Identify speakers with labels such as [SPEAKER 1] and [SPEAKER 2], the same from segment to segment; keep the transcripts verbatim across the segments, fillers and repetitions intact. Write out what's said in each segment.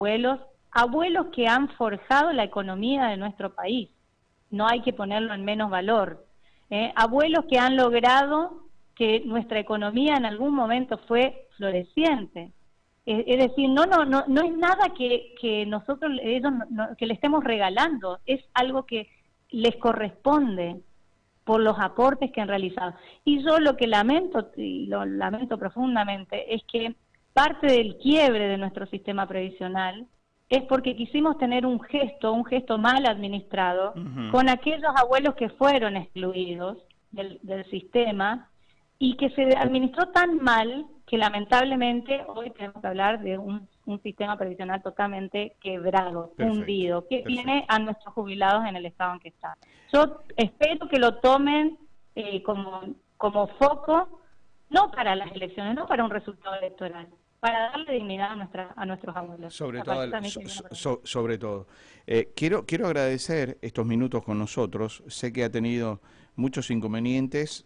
[SPEAKER 1] abuelos, abuelos que han forjado la economía de nuestro país, no hay que ponerlo en menos valor, ¿eh? Abuelos que han logrado que nuestra economía en algún momento fue floreciente. Es, es decir, no, no, no, no es nada que, que nosotros ellos no, que le estemos regalando, es algo que les corresponde por los aportes que han realizado. Y yo lo que lamento, y lo lamento profundamente, es que parte del quiebre de nuestro sistema previsional es porque quisimos tener un gesto, un gesto mal administrado, uh-huh. con aquellos abuelos que fueron excluidos del, del sistema, y que se administró tan mal que lamentablemente hoy tenemos que hablar de un, un sistema previsional totalmente quebrado, perfecto, hundido, que perfecto. Tiene a nuestros jubilados en el estado en que están. Yo espero que lo tomen eh, como, como foco, no para las elecciones, no para un resultado electoral, para darle dignidad a, nuestra, a nuestros abuelos.
[SPEAKER 2] Sobre todo, so, so, sobre todo. Eh, quiero, quiero agradecer estos minutos con nosotros. Sé que ha tenido muchos inconvenientes,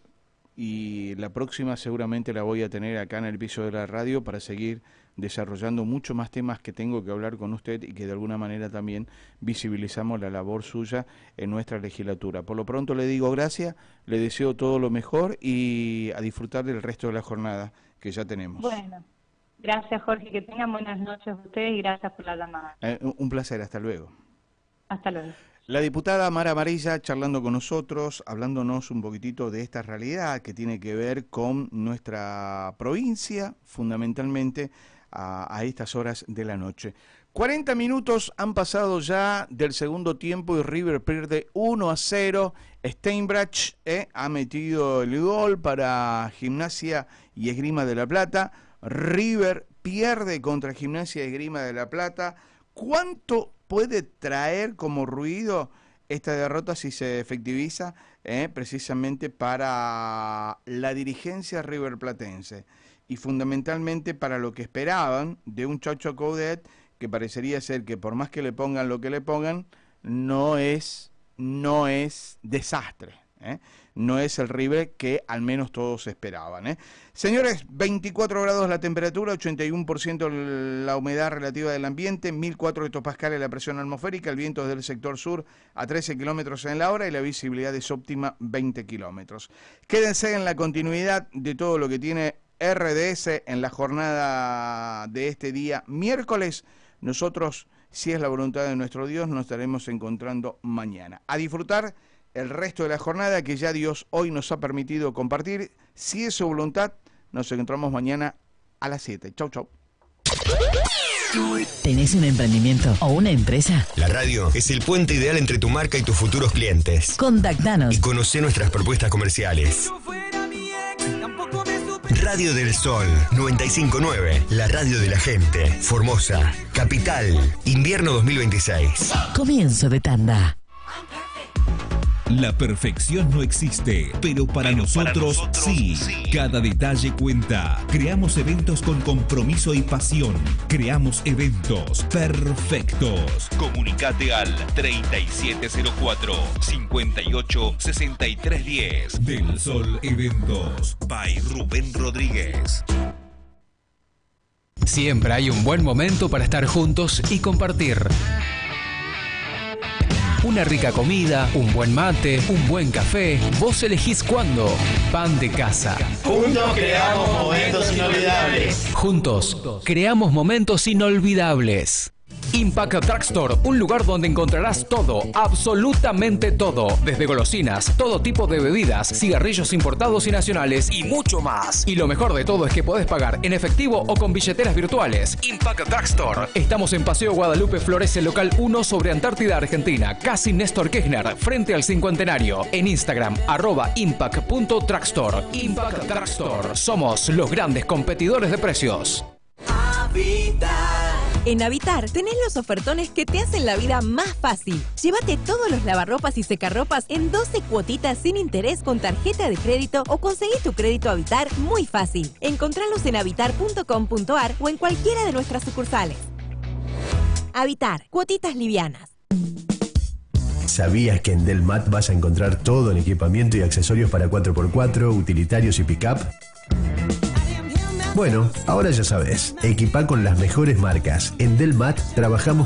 [SPEAKER 2] y la próxima seguramente la voy a tener acá en el piso de la radio para seguir desarrollando muchos más temas que tengo que hablar con usted y que de alguna manera también visibilizamos la labor suya en nuestra legislatura. Por lo pronto le digo gracias, le deseo todo lo mejor y a disfrutar del resto de la jornada que ya tenemos.
[SPEAKER 1] Bueno, gracias Jorge, que tengan buenas noches ustedes y gracias por la llamada.
[SPEAKER 2] Eh, un placer, hasta luego.
[SPEAKER 1] Hasta luego.
[SPEAKER 2] La diputada Mara Amarilla charlando con nosotros, hablándonos un poquitito de esta realidad que tiene que ver con nuestra provincia, fundamentalmente a, a estas horas de la noche. cuarenta minutos han pasado ya del segundo tiempo y River pierde uno a cero. Steinbrach eh, ha metido el gol para Gimnasia y Esgrima de La Plata. River pierde contra Gimnasia y Esgrima de La Plata. ¿Cuánto puede traer como ruido esta derrota si se efectiviza eh, precisamente para la dirigencia riverplatense y fundamentalmente para lo que esperaban de un Chacho Coudet que parecería ser que por más que le pongan lo que le pongan no es, no es desastre, ¿eh? No es el River que al menos todos esperaban, ¿eh? Señores, veinticuatro grados la temperatura, ochenta y uno por ciento la humedad relativa del ambiente, mil cuatro hectopascales la presión atmosférica, el viento es del sector sur a trece kilómetros en la hora y la visibilidad es óptima veinte kilómetros. Quédense en la continuidad de todo lo que tiene R D S en la jornada de este día miércoles. Nosotros, si es la voluntad de nuestro Dios, nos estaremos encontrando mañana. A disfrutar el resto de la jornada que ya Dios hoy nos ha permitido compartir. Si es su voluntad, nos encontramos mañana a las siete. Chau, chau.
[SPEAKER 3] ¿Tenés un emprendimiento o una empresa?
[SPEAKER 4] La radio es el puente ideal entre tu marca y tus futuros clientes.
[SPEAKER 3] Contactanos
[SPEAKER 4] y conocé nuestras propuestas comerciales. Radio del Sol noventa y cinco punto nueve, la radio de la gente. Formosa, Capital, invierno dos mil veintiséis.
[SPEAKER 3] Comienzo de tanda.
[SPEAKER 5] La perfección no existe, pero para, pero nosotros, para nosotros sí. sí. Cada detalle cuenta. Creamos eventos con compromiso y pasión. Creamos eventos perfectos. Comunicate al treinta y siete cero cuatro, cincuenta y ocho, sesenta y tres diez. Del Sol Eventos. By Rubén Rodríguez.
[SPEAKER 6] Siempre hay un buen momento para estar juntos y compartir. Una rica comida, un buen mate, un buen café. Vos elegís cuándo. Pan de casa.
[SPEAKER 7] Juntos creamos momentos inolvidables.
[SPEAKER 6] Juntos creamos momentos inolvidables. Impact Track Store, un lugar donde encontrarás todo, absolutamente todo, desde golosinas, todo tipo de bebidas, cigarrillos importados y nacionales y mucho más. Y lo mejor de todo es que podés pagar en efectivo o con billeteras virtuales. Impact Track Store. Estamos en Paseo Guadalupe Florece, local uno sobre Antártida, Argentina, casi Néstor Kirchner, frente al Cincuentenario. En Instagram, arroba impact punto trackstore. Impact Track Store. Somos los grandes competidores de precios.
[SPEAKER 8] En Habitar tenés los ofertones que te hacen la vida más fácil. Llévate todos los lavarropas y secarropas en doce cuotitas sin interés con tarjeta de crédito o conseguí tu crédito Habitar muy fácil. Encontralos en habitar punto com punto ar o en cualquiera de nuestras sucursales. Habitar, cuotitas livianas.
[SPEAKER 9] ¿Sabías que en Delmat vas a encontrar todo en equipamiento y accesorios para cuatro por cuatro, utilitarios y pick-up? Bueno, ahora ya sabes, equipá con las mejores marcas. En Delmat trabajamos